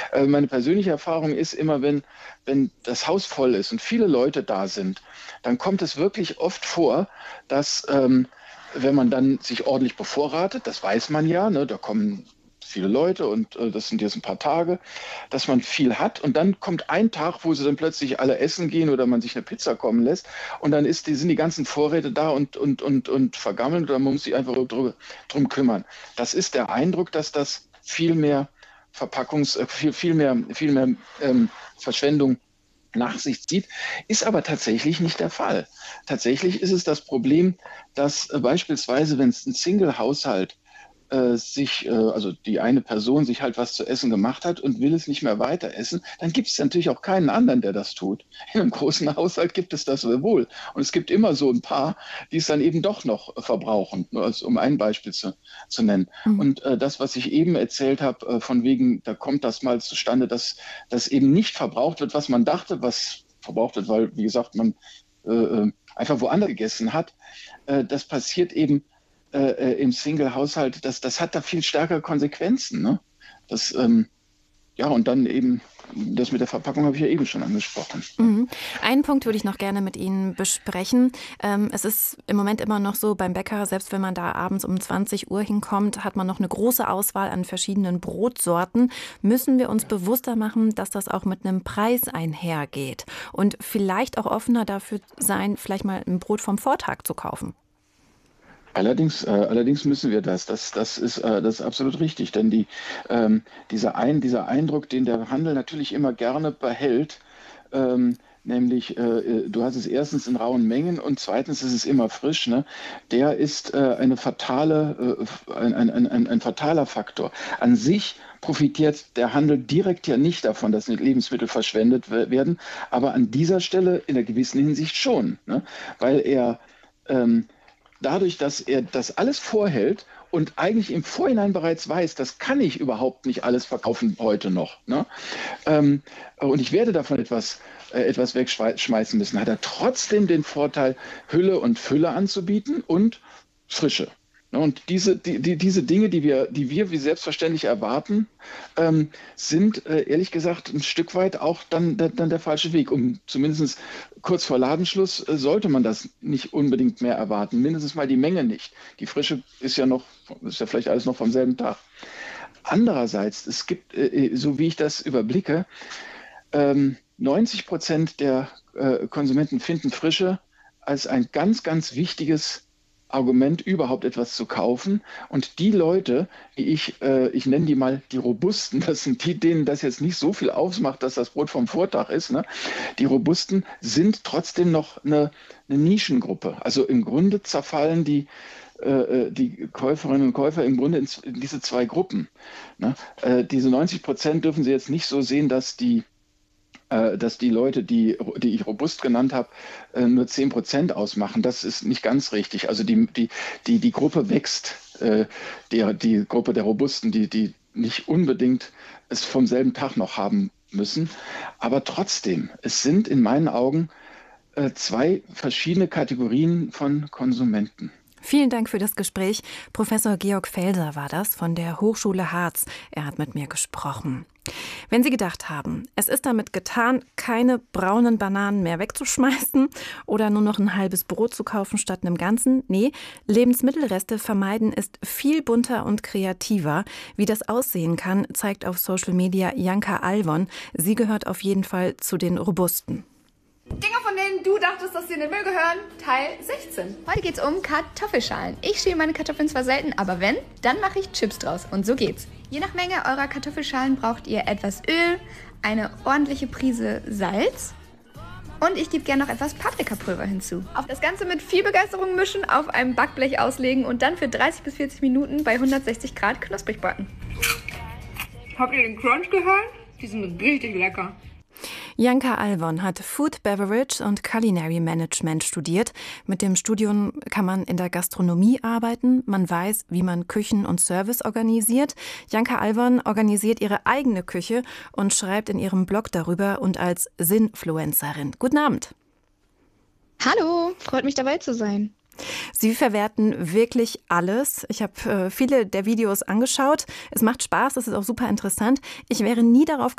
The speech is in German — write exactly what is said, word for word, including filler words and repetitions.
äh, meine persönliche Erfahrung ist immer, wenn, wenn das Haus voll ist und viele Leute da sind, dann kommt es wirklich oft vor, dass ähm, wenn man dann sich ordentlich bevorratet, das weiß man ja, ne, da kommen viele Leute und äh, das sind jetzt ein paar Tage, dass man viel hat und dann kommt ein Tag, wo sie dann plötzlich alle essen gehen oder man sich eine Pizza kommen lässt und dann ist die, sind die ganzen Vorräte da und, und, und, und vergammeln oder man muss sich einfach drum, drum kümmern. Das ist der Eindruck, dass das viel mehr Verpackungs, äh, viel, viel mehr, viel mehr ähm, Verschwendung nach sich zieht, ist aber tatsächlich nicht der Fall. Tatsächlich ist es das Problem, dass äh, beispielsweise, wenn es ein Single-Haushalt äh, sich, äh, also die eine Person sich halt was zu essen gemacht hat und will es nicht mehr weiter essen, dann gibt es natürlich auch keinen anderen, der das tut. In einem großen Haushalt gibt es das sehr wohl. Und es gibt immer so ein paar, die es dann eben doch noch verbrauchen, nur als, um ein Beispiel zu, zu nennen. Mhm. Und äh, das, was ich eben erzählt habe, äh, von wegen, da kommt das mal zustande, dass das eben nicht verbraucht wird, was man dachte, was verbraucht wird, weil, wie gesagt, man äh, einfach woanders gegessen hat. Äh, das passiert eben Äh, im Single-Haushalt, das, das hat da viel stärkere Konsequenzen. Ne? Das, ähm, ja, und dann eben, das mit der Verpackung habe ich ja eben schon angesprochen. Mhm. Einen Punkt würde ich noch gerne mit Ihnen besprechen. Ähm, es ist im Moment immer noch so beim Bäcker, selbst wenn man da abends um zwanzig Uhr hinkommt, hat man noch eine große Auswahl an verschiedenen Brotsorten. Müssen wir uns bewusster machen, dass das auch mit einem Preis einhergeht und vielleicht auch offener dafür sein, vielleicht mal ein Brot vom Vortag zu kaufen? Allerdings, äh, allerdings müssen wir das. Das, das, ist, äh, das ist absolut richtig. Denn die, ähm, dieser, ein, dieser Eindruck, den der Handel natürlich immer gerne behält, ähm, nämlich äh, du hast es erstens in rauen Mengen und zweitens ist es immer frisch, ne? Der ist äh, eine fatale, äh, ein, ein, ein, ein fataler Faktor. An sich profitiert der Handel direkt ja nicht davon, dass Lebensmittel verschwendet werden, aber an dieser Stelle in einer gewissen Hinsicht schon, ne? Weil er ähm, dadurch, dass er das alles vorhält und eigentlich im Vorhinein bereits weiß, das kann ich überhaupt nicht alles verkaufen heute noch, ne? Ähm, und ich werde davon etwas, äh, etwas wegschmeißen müssen, hat er trotzdem den Vorteil, Hülle und Fülle anzubieten und Frische. Und diese, die, die, diese Dinge, die wir, die wir wie selbstverständlich erwarten, ähm, sind äh, ehrlich gesagt ein Stück weit auch dann, dann der falsche Weg. Um zumindest kurz vor Ladenschluss äh, sollte man das nicht unbedingt mehr erwarten. Mindestens mal die Menge nicht. Die Frische ist ja noch, ist ja vielleicht alles noch vom selben Tag. Andererseits, es gibt, äh, so wie ich das überblicke, ähm, neunzig Prozent der äh, Konsumenten finden Frische als ein ganz, ganz wichtiges Argument, überhaupt etwas zu kaufen. Und die Leute, die ich, äh, ich nenne die mal die Robusten, das sind die, denen das jetzt nicht so viel ausmacht, dass das Brot vom Vortag ist, ne? Die Robusten sind trotzdem noch eine, eine Nischengruppe. Also im Grunde zerfallen die, äh, die Käuferinnen und Käufer im Grunde in, in diese zwei Gruppen, ne? Äh, diese neunzig Prozent dürfen Sie jetzt nicht so sehen, dass die dass die Leute, die, die ich robust genannt habe, nur zehn Prozent ausmachen. Das ist nicht ganz richtig. Also die, die, die, die Gruppe wächst, die, die Gruppe der Robusten, die, die nicht unbedingt es vom selben Tag noch haben müssen. Aber trotzdem, es sind in meinen Augen zwei verschiedene Kategorien von Konsumenten. Vielen Dank für das Gespräch. Professor Georg Felser war das von der Hochschule Harz. Er hat mit mir gesprochen. Wenn Sie gedacht haben, es ist damit getan, keine braunen Bananen mehr wegzuschmeißen oder nur noch ein halbes Brot zu kaufen statt einem ganzen, nee, Lebensmittelreste vermeiden ist viel bunter und kreativer. Wie das aussehen kann, zeigt auf Social Media Janka Alvon. Sie gehört auf jeden Fall zu den Robusten. Dinge, von denen du dachtest, dass sie in den Müll gehören, Teil sechzehn. Heute geht's um Kartoffelschalen. Ich schäle meine Kartoffeln zwar selten, aber wenn, dann mache ich Chips draus. Und so geht's. Je nach Menge eurer Kartoffelschalen braucht ihr etwas Öl, eine ordentliche Prise Salz und ich gebe gerne noch etwas Paprikapulver hinzu. Auf das Ganze mit viel Begeisterung mischen, auf einem Backblech auslegen und dann für dreißig bis vierzig Minuten bei hundertsechzig Grad knusprig backen. Habt ihr den Crunch gehört? Die sind richtig lecker. Janka Alvon hat Food, Beverage und Culinary Management studiert. Mit dem Studium kann man in der Gastronomie arbeiten. Man weiß, wie man Küchen und Service organisiert. Janka Alvon organisiert ihre eigene Küche und schreibt in ihrem Blog darüber und als Sinfluencerin. Guten Abend. Hallo, freut mich dabei zu sein. Sie verwerten wirklich alles. Ich habe äh, viele der Videos angeschaut. Es macht Spaß, es ist auch super interessant. Ich wäre nie darauf